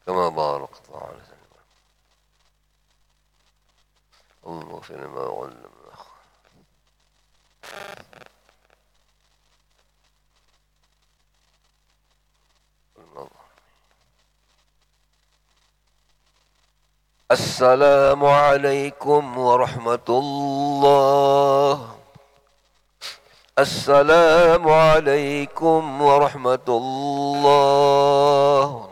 كما باركت على اللهم اغفر لما علمنا. السلام عليكم ورحمة الله. السلام عليكم ورحمة الله.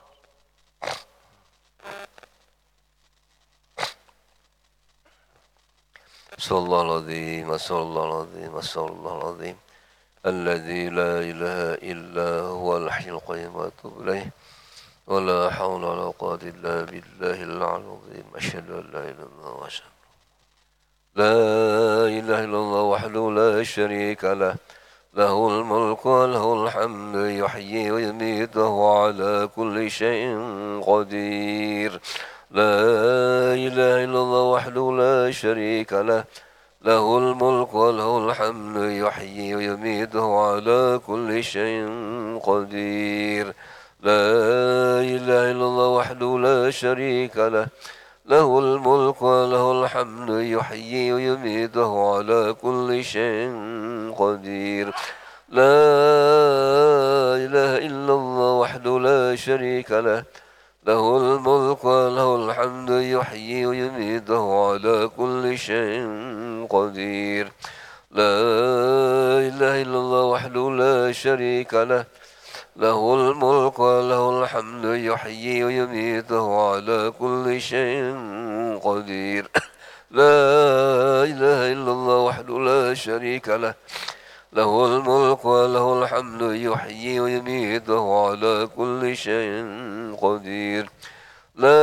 أسأل الله العظيم، أسأل الله العظيم، أسأل الله العظيم الذي لا إله إلا هو الحي القيوم وأتوب إليه، ولا حول ولا قوة إلا بالله العلي العظيم. أشهد أن لا إله إلا الله وأشهد لا إله إلا الله وحده لا شريك له، له الملك وله الحمد يحيي ويميت وهو على كل شيء قدير. لا إله إلا الله وحده لا شريك له، له الملك وله الحمد يحيي ويميت وهو على كل شيء قدير. لا إله إلا الله وحده لا شريك له، له الملك وله الحمد يحيي ويميت وهو على كل شيء قدير. لا إله إلا الله وحده لا شريك له، له الملك وله الحمد يحيي ويميت وهو على كل شيء قدير. لا إله إلا الله وحده لا شريك له، له الملك وله الحمد يحيي ويميت وهو على كل شيء قدير. لا إله إلا الله وحده لا شريك له، له الملك وله الحمد يحيي ويميت وهو على كل شيء قدير. لا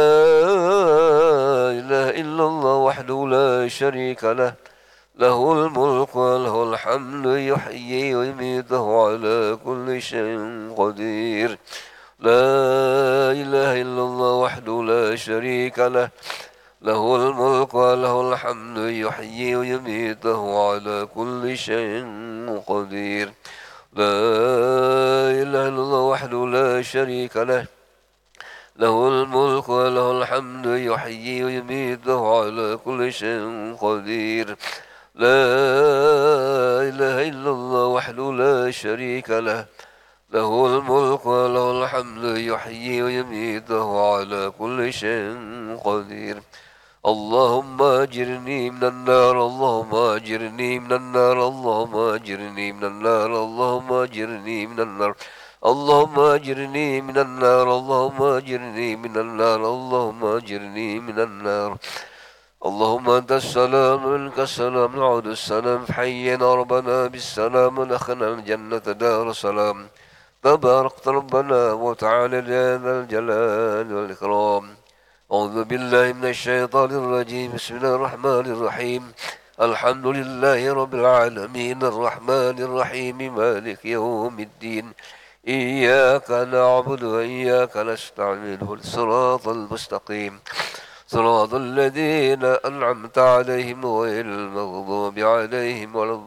إله إلا الله وحده لا شريك له، له الملك وله الحمد يحيي ويميت وهو على كل شيء قدير. لا إله إلا الله وحده لا شريك له، له الملك وله الحمد يحيي ويميت وهو على كل شيء قدير. لا إله إلا الله وحده لا شريك له، له الملك وله الحمد يحيي ويميت وهو على كل شيء قدير. لا إله إلا الله وحده لا شريك له، له الملك وله الحمد يحيي ويميت وهو على كل شيء قدير. اللهم أجرني من النار، اللهم أجرني من النار، اللهم أجرني من النار، اللهم أجرني من النار، اللهم أجرني من النار، اللهم أجرني من النار، اللهم أجرني من النار. اللهم أنت السلام منك السلام نعود السلام، حينا ربنا بالسلام ودخلنا الجنة دار سلام. تباركت ربنا وتعالى يا ذا الجلال والإكرام. أعوذ بالله من الشيطان الرجيم. بسم الله الرحمن الرحيم. الحمد لله رب العالمين الرحمن الرحيم مالك يوم الدين. إياك نعبد وإياك نستعين الصراط المستقيم صراط الذين أنعمت عليهم غير المغضوب عليهم ولا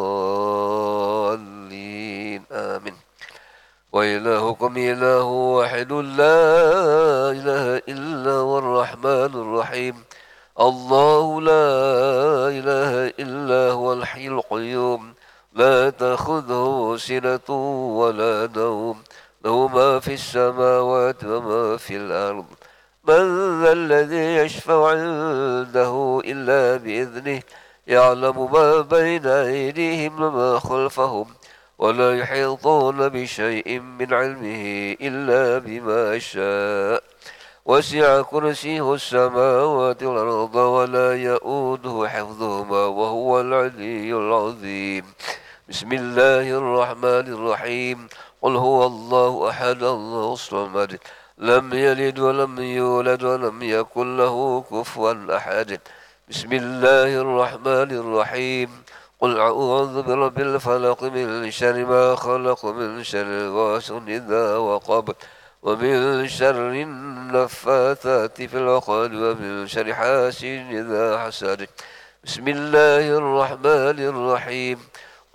الضالين آمين. وإلهكم إله واحد لا إله إلا هو الرحمن الرحيم. الله لا إله إلا هو الحي القيوم، لا تأخذه سنة ولا نوم، له ما في السماوات وما في الأرض. من ذا الذي يشفع عنده إلا بإذنه، يعلم ما بين أيديهم وما خلفهم، ولا يحيطون بشيء من علمه إلا بما شاء. وسع كرسيه السماوات والأرض ولا يؤوده حفظهما وهو العلي العظيم. بسم الله الرحمن الرحيم. قل هو الله أحد الله الصمد، لم يلد ولم يولد ولم يكن له كفوا أحد. بسم الله الرحمن الرحيم. قل أعوذ برب الفلق من شر ما خلق، من شر غاسق إذا وقب، ومن شر النفاثات في العقد، ومن شر حاسد إذا حسد. بسم الله الرحمن الرحيم.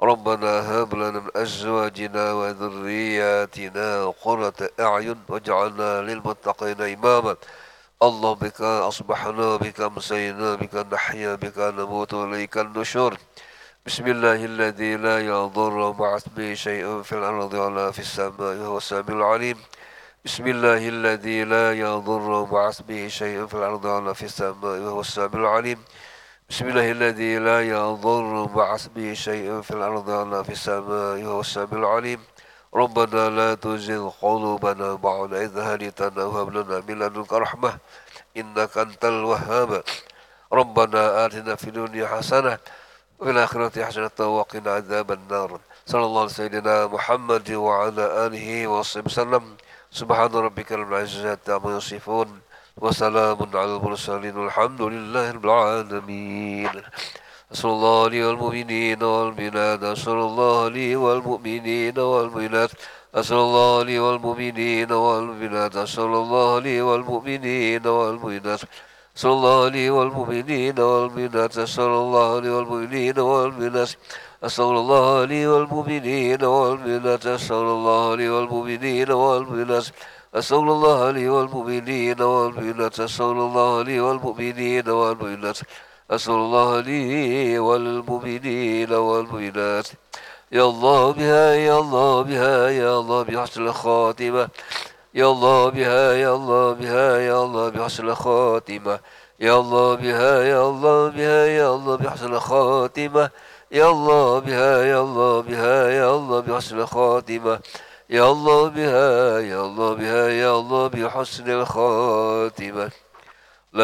ربنا هب لنا من أزواجنا وذرياتنا قرة أعين واجعلنا للمتقين إماما. الله بك أصبحنا بك أمسينا بك نحيا بك نموت وإليك النشور. بسم الله الذي لا يضر مع اسمه شيء في الأرض ولا في السماء وهو السميع العليم. بسم الله الذي لا يضر مع اسمه شيء في الأرض ولا في السماء وهو السميع العليم. بسم الله الذي لا يضر مع اسمه شيء في الأرض ولا في السماء وهو السميع العليم. ربنا لا تزغ قلوبنا بعد إذ هديتنا وهب لنا من لدنك رحمة إنك أنت الوهاب. ربنا آتنا في الدنيا حسنة وفي الآخرة حسنة وقنا عذاب النار. صلى الله على سيدنا محمد وعلى آله وصحبه وسلم. سبحان ربك رب العزة عما يصفون وسلام على المرسلين والحمد لله رب العالمين. أسأل الله لي والمؤمنين والمؤمنات. أسأل الله لي والمؤمنين والمؤمنات. أسأل الله لي والمؤمنين والمؤمنات. أسأل الله لي والمؤمنين والمؤمنات. أسأل الله لي والمؤمنين والمؤمنات. أسأل الله لي والمؤمنين والمؤمنات. أسأل الله لي والمؤمنين والمؤمنات. أسأل الله لي والمؤمنين والمؤمنات. أسأل الله لي والمؤمنين والمؤمنات. أسأل الله لي والمؤمنين والمؤمنات. أسأل الله لي والمؤمنين والمؤمنات. يا الله بها يا الله بها يا الله بحسن الخاتمة. يا الله بها يا الله بها يا الله بحسن الخاتمة. يا الله بها يا الله بها يا الله بحسن الخاتمة. يا الله بها يا الله بها يا الله بحسن الخاتمة. يا الله بها يا الله بها يا الله بحسن الخاتمة.